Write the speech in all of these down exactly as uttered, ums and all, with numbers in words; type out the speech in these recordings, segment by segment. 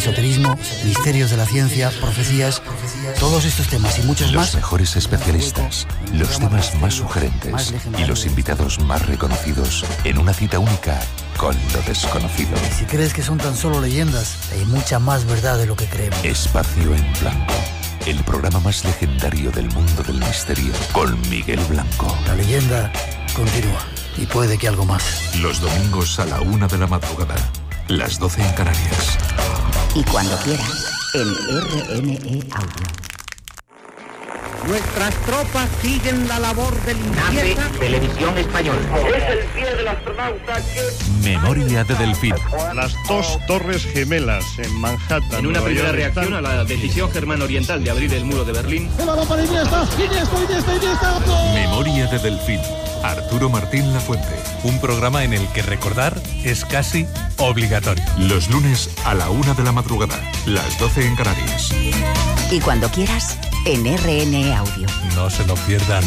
esoterismo, misterios de la ciencia, profecías, todos estos temas y muchos más. Los mejores especialistas, los temas más sugerentes y los invitados más reconocidos en una cita única con lo desconocido. Y si crees que son tan solo leyendas, hay mucha más verdad de lo que creemos. Espacio en Blanco, el programa más legendario del mundo del misterio, con Miguel Blanco. La leyenda continúa, y puede que algo más. Los domingos a la una de la madrugada, las doce en Canarias. Y cuando quieras, en R N E Audio. Nuestras tropas siguen la labor de limpieza. Televisión Española. Es el día del astronauta que... Memoria de Delfín. Las dos torres gemelas en Manhattan. En una primera reacción a la decisión germana oriental de abrir el muro de Berlín. Memoria de Delfín. Arturo Martín Lafuente. Un programa en el que recordar es casi obligatorio. Los lunes a la una de la madrugada, las doce en Canarias. Y cuando quieras, en R N E Audio. No se lo pierdan.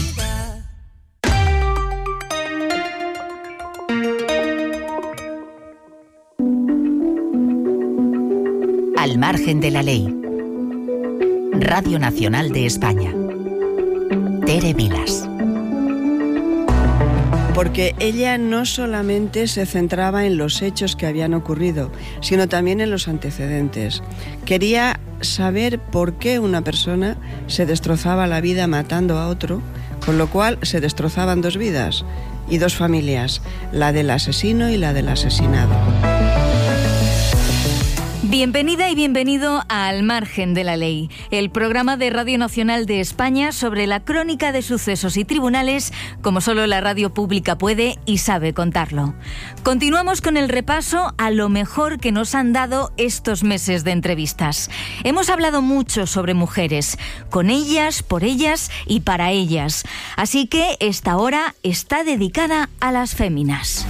Al margen de la ley. Radio Nacional de España. Tere Vilas. Porque ella no solamente se centraba en los hechos que habían ocurrido, sino también en los antecedentes. Quería saber por qué una persona se destrozaba la vida matando a otro, con lo cual se destrozaban dos vidas y dos familias, la del asesino y la del asesinado. Bienvenida y bienvenido a Al margen de la ley, el programa de Radio Nacional de España sobre la crónica de sucesos y tribunales como solo la radio pública puede y sabe contarlo. Continuamos con el repaso a lo mejor que nos han dado estos meses de entrevistas. Hemos hablado mucho sobre mujeres, con ellas, por ellas y para ellas. Así que esta hora está dedicada a las féminas.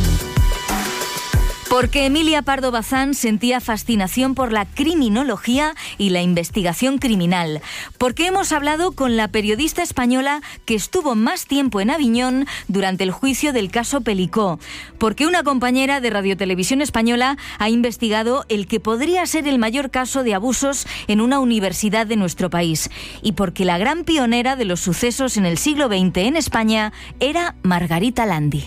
Porque Emilia Pardo Bazán sentía fascinación por la criminología y la investigación criminal. Porque hemos hablado con la periodista española que estuvo más tiempo en Aviñón durante el juicio del caso Pelicó. Porque una compañera de Radiotelevisión Española ha investigado el que podría ser el mayor caso de abusos en una universidad de nuestro país. Y porque la gran pionera de los sucesos en el siglo veinte en España era Margarita Landi.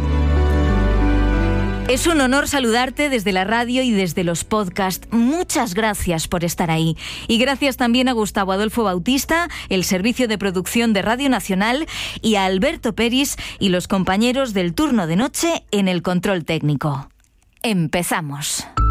Es un honor saludarte desde la radio y desde los podcasts. Muchas gracias por estar ahí. Y gracias también a Gustavo Adolfo Bautista, el servicio de producción de Radio Nacional, y a Alberto Peris y los compañeros del turno de noche en el control técnico. Empezamos.